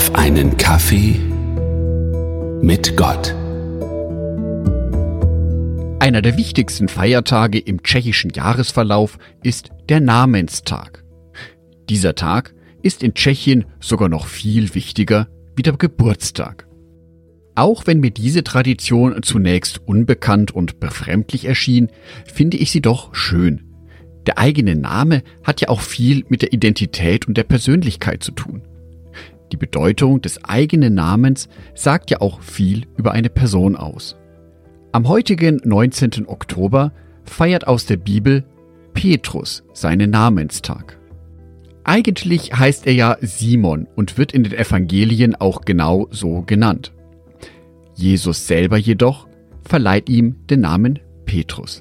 Auf einen Kaffee mit Gott. Einer der wichtigsten Feiertage im tschechischen Jahresverlauf ist der Namenstag. Dieser Tag ist in Tschechien sogar noch viel wichtiger wie der Geburtstag. Auch wenn mir diese Tradition zunächst unbekannt und befremdlich erschien, finde ich sie doch schön. Der eigene Name hat ja auch viel mit der Identität und der Persönlichkeit zu tun. Die Bedeutung des eigenen Namens sagt ja auch viel über eine Person aus. Am heutigen 19. Oktober feiert aus der Bibel Petrus seinen Namenstag. Eigentlich heißt er ja Simon und wird in den Evangelien auch genau so genannt. Jesus selber jedoch verleiht ihm den Namen Petrus.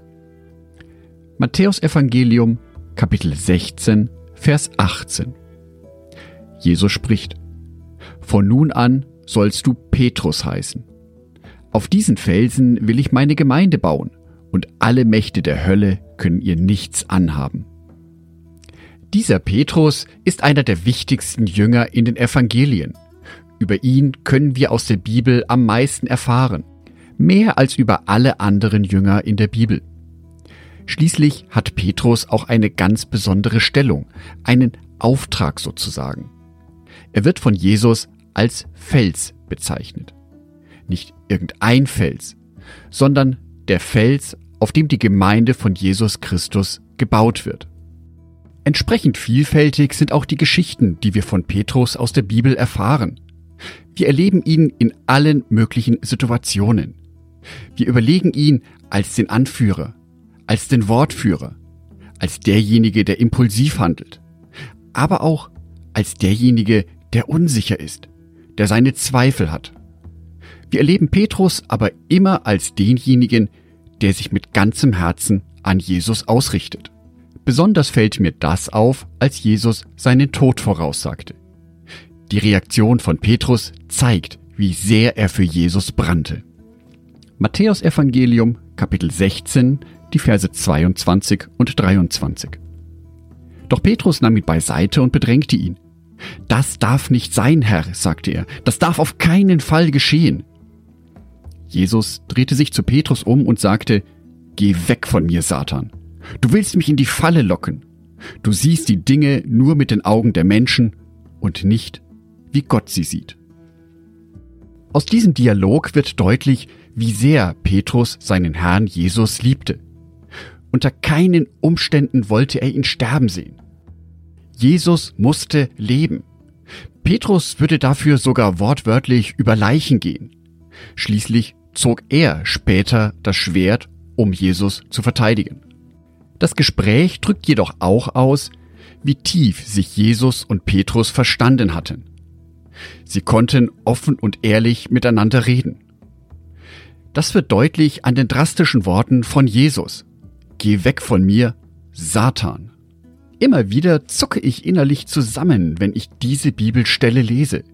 Matthäus Evangelium, Kapitel 16, Vers 18. Jesus spricht: Von nun an sollst du Petrus heißen. Auf diesen Felsen will ich meine Gemeinde bauen, und alle Mächte der Hölle können ihr nichts anhaben. Dieser Petrus ist einer der wichtigsten Jünger in den Evangelien. Über ihn können wir aus der Bibel am meisten erfahren, mehr als über alle anderen Jünger in der Bibel. Schließlich hat Petrus auch eine ganz besondere Stellung, einen Auftrag sozusagen. Er wird von Jesus als Fels bezeichnet. Nicht irgendein Fels, sondern der Fels, auf dem die Gemeinde von Jesus Christus gebaut wird. Entsprechend vielfältig sind auch die Geschichten, die wir von Petrus aus der Bibel erfahren. Wir erleben ihn in allen möglichen Situationen. Wir überlegen ihn als den Anführer, als den Wortführer, als derjenige, der impulsiv handelt, aber auch als derjenige, der unsicher ist, der seine Zweifel hat. Wir erleben Petrus aber immer als denjenigen, der sich mit ganzem Herzen an Jesus ausrichtet. Besonders fällt mir das auf, als Jesus seinen Tod voraussagte. Die Reaktion von Petrus zeigt, wie sehr er für Jesus brannte. Matthäus Evangelium, Kapitel 16, die Verse 22 und 23. Doch Petrus nahm ihn beiseite und bedrängte ihn. »Das darf nicht sein, Herr«, sagte er, »das darf auf keinen Fall geschehen.« Jesus drehte sich zu Petrus um und sagte: »Geh weg von mir, Satan. Du willst mich in die Falle locken. Du siehst die Dinge nur mit den Augen der Menschen und nicht, wie Gott sie sieht.« Aus diesem Dialog wird deutlich, wie sehr Petrus seinen Herrn Jesus liebte. Unter keinen Umständen wollte er ihn sterben sehen. Jesus musste leben. Petrus würde dafür sogar wortwörtlich über Leichen gehen. Schließlich zog er später das Schwert, um Jesus zu verteidigen. Das Gespräch drückt jedoch auch aus, wie tief sich Jesus und Petrus verstanden hatten. Sie konnten offen und ehrlich miteinander reden. Das wird deutlich an den drastischen Worten von Jesus: »Geh weg von mir, Satan.« Immer wieder zucke ich innerlich zusammen, wenn ich diese Bibelstelle lese.